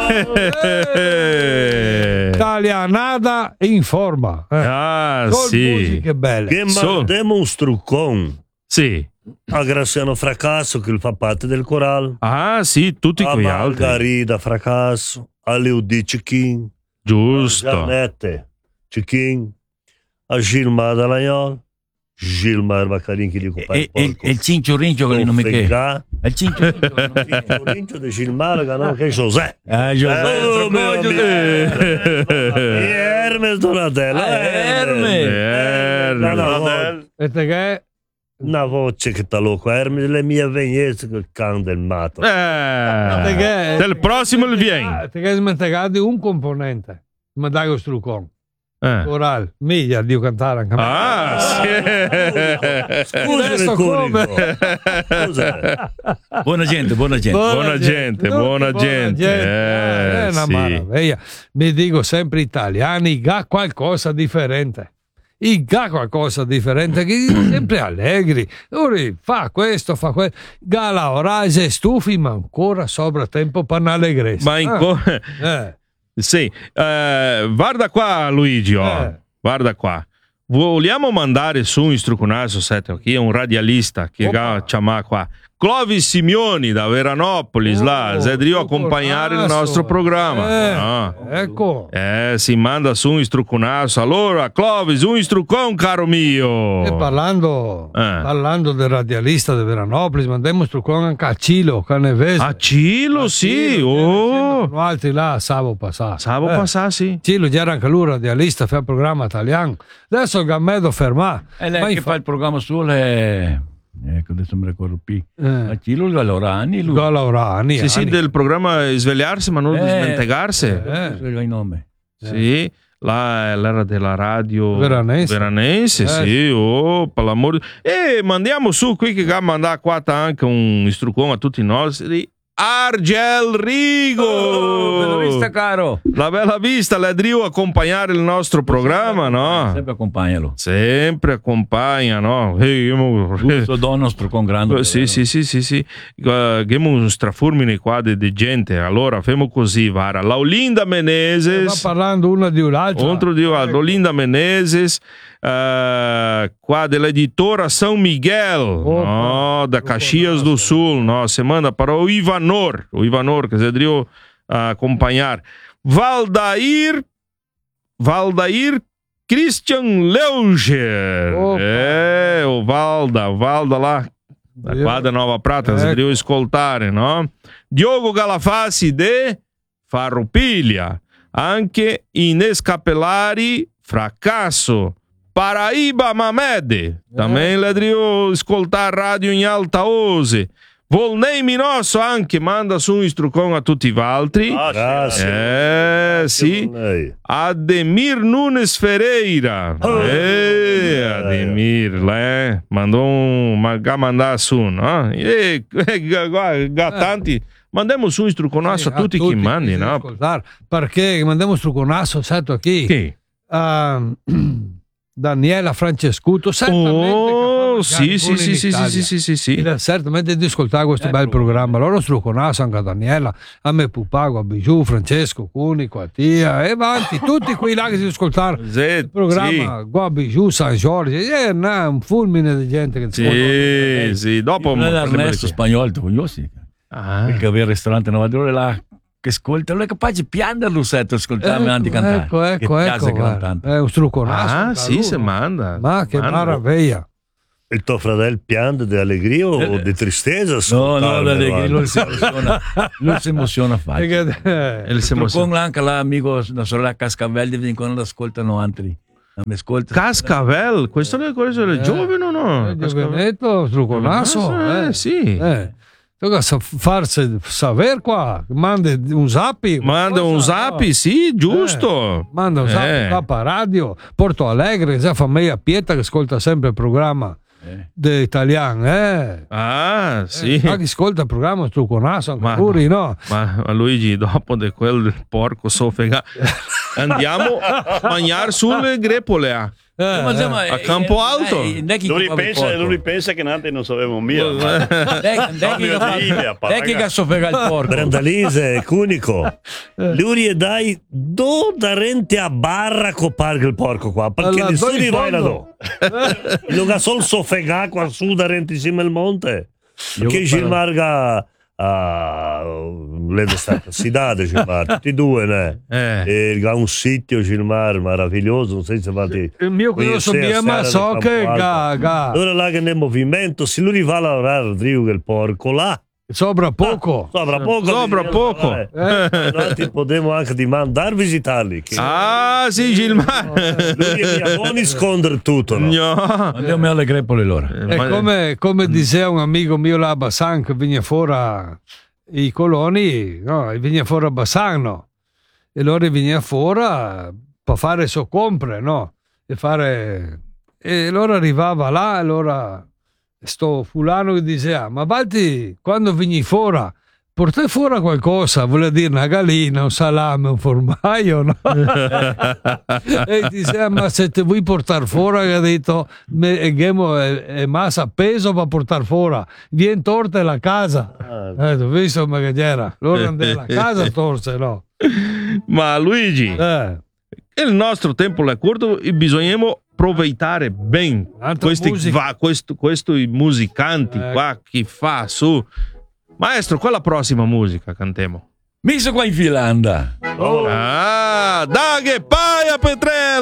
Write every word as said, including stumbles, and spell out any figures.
Eh. Italianada in forma. Eh. Ah, Con sì. musiche belle. Che So- mandiamo un struccon Sì. a Graziano Fracasso che fa parte del corale, Ah, sì, tutti a quegli altri. Margarida Fracasso, a Leudì Cecchin, a Giusto. Giannette Cecchin, a Gilmar Dalagnol, Gilmar Vaccarin che gli occupa il E, e, e il cinciurincio che non mi che. Fegà, Il cinciurincio che non mi che. il corincio di Gilmar che no, che José. Ah, Giuseppe. Oh, mio Dio. E Hermes Donatello. Ah, Hermes. Hermes. Una voce- Vedete che Una voce che sta loco. Hermes, le mie vegnezze che il can del matto. Eh. che Del prossimo il viene. Te che smentegati un componente. Ma dai lo struccon. Eh. Oral, miglia, Dio cantare anche a me. Ah, sì. Scusa, Adesso Curico. come? Scusa. Buona gente, buona gente. Buona gente, buona gente. Eh, è una Eh, sì. maraviglia. Mi dico sempre italiani, ga qualcosa differente. I ga qualcosa differente, che sempre allegri. Uri, fa questo, fa quello. Ga la orage stufi, ma ancora sobra tempo per un'allegrezza. Ma in co- eh. sì, eh, guarda qua Luigi, oh. Eh. Guarda qua. Vogliamo mandare su un struconasso sette, chi è un radialista che Opa. ga chiama qua. Clovis Simioni da Veranopolis, Oh, là, Zedrio accompagnare il struconasso. nostro programma. Eh, no? Ecco. Eh, si manda su un istruconasso. Allora, Clovis, un istrucon, caro mio. E parlando, Eh. parlando del radialista di Veranopoli, mandiamo struccone anche a Cilo, Canevese. A Cilo, sì. Oh. Altri là, Savo passato. Savo Eh. passà, sì. Cilo già era anche lui radialista, fa il programma italiano. Adesso il Gammedo ferma. E lei Ma che infa- fa il programma sulle. Ecco, adesso mi ricordo più. Eh. A Cilo Galorani, lui. Galaurani. Sì, sì, del programma Svegliarsi ma non Eh. smentegarsi. Eh. Eh. il nome. Sì, là l'era della radio Veranense. Veranense, Eh. sì, oh, per l'amore. E mandiamo su qui che manda qua anche un istrucone a tutti i nostri. Argel Rigo! Oh, bella vista, caro. La bella vista, l'Adrio accompagnare il nostro programma, no? Sempre accompagnalo. Sempre accompagna, no? Ehi, io- Giusto, donno con grande. Sì, sì, sì, sì, sì. Abbiamo un strafurmine qua di, di gente. Allora, famo così, Vara. Laulinda Va Menezes, parlando una di un'altra. contro di Laulinda Menezes, eh, qua dell'editora São Miguel, Opa. no? Da Caxias do Sul, no? Se manda para o Ivanor, o Ivanor, che Zedrio acompanhar. Valdair, Valdair Christian Leuger. Opa. É, o Valda, o Valda lá, da quadra Nova Prata, Ecco. Zedrio ascoltare, no? Diogo Galafassi de Farroupilha, anche Inês Capellari, Fracasso. Paraíba Mamede, também ladrio ascoltare radio in altavoce. Volnei Minosso anche manda su un istrucone a tutti gli altri. Ah, grazie. Eh, sì. Lei. Ademir Nunes Ferreira. Oh. Eh, Ademir, eh. Mandò un ma mandà su, no? Eh, eh, ga- ga- ga- tanti. Mandiamo su un istruconasso Sì, a tutti chi mandi, che no? ascoltare. Perché mandiamo struconasso, certo, qui. Chi? a Daniela Francescuto, certamente Oh, che sì, sì, fanno sì, in sì, Italia. sì, sì, sì, sì. Ed è certamente di ascoltare questo Eh, bel proprio. programma. Loro struconasso anche a Daniela, a me Pupago, a Bijou, Francesco, Cunico, a Tia e avanti, tutti quei là che si ascoltare il Zed, programma qua a Bijou, San Giorgio, è una- un fulmine di gente che sì, ascolta. sì, sì. Dopo Non è Ernesto Spagnolo, tu conosci? Ah. Che aveva il ristorante Nova Dore là, che ascolta, lui è capace di piangere Lusetto, ascoltarmi anche cantare. ecco, ecco, che ecco, piace guarda. cantante. È un struconasso. Ah, da sì, lui. se manda. Ma che Manda. maraviglia. Il tuo fratello piange di allegria o di tristezza? No, no, ascoltarmi, no, lui si guarda. emoziona, lui si emoziona facile. Perché, eh, Il se emoziona. Con anche l'amico, la sorella Cascavelli, vengono ascoltano altri. Non mi ascolta. Cascavel, questo è quello del giovane o no? eh, Cascavel. Veneto, struconasso. Eh, eh. sì. Eh. Tocca sa- farsi saper qua, manda un zappi. Manda un qualcosa, zappi, no? sì, giusto. Eh, manda un zappi Eh. qua per radio, Porto Alegre, già famiglia Pieta che ascolta sempre il programma Eh. di italiano, eh. Ah, sì. Eh, ma chi ascolta il programma struconasso, anche Ma- pure, no? Ma, ma Luigi, dopo di quel porco sofega, andiamo a mangiare sulle grepole. ah. Eh, Ma insomma, eh. A Campo Alto? eh, non è che Lui compra il ripensa, porco. lui ripensa che Nante non sapeva mia. ma- Non è- non è che mio fa- Dio, non è papà. che cazzo frega il porco. Brandalise, Cunico. Lui e dai do da rente a barra coparga il porco qua. Perché Allora, nessuno dove in vai là fondo? do. Non ha solo soffega qua su da rente insieme al monte. Che Gilmarga a le si date Gilmar, tutti e due, né? Eh. E ha un sito Gilmar meraviglioso, non so se fate. Il mio conosco mia, ma so che ga, ga. Allora là che nel movimento, se lui va a lavorare Rodrigo il porco là, Sobra poco. sopra poco, Sopra di- poco. eh. Noi ti potremmo anche dimandare a visitarli. Che Ah, sì, Gilmar. lui è non nascondere tutto, no? No. Andiamo alle crepole allora. È Ma- come, come diceva un amico mio là a Bassan che viene fuori i coloni, no, viene fuori a Bassano e loro viene fuori per fare so compre, no? E fare e loro arrivava là e allora sto fulano che diceva ma Balti quando vieni fuori portai fuori qualcosa, vuol dire una gallina, un salame, un formaio, no? E diceva ma se ti vuoi portare fuori, ha detto me- e Ghemo è, è massa peso per portare fuori, vieni torta la casa. Ah, Eh, tu hai visto ma che era? Loro andavano a casa torse, no? Ma Luigi, Eh, il nostro tempo è corto e bisogniamo approfittare bene Tanta questi, musica. va, questo, questi musicanti Eh. qua che fa su. Maestro, qual è la prossima musica cantiamo? Miso qua in Finlandia. oh. Ah, dai che paia Petrella!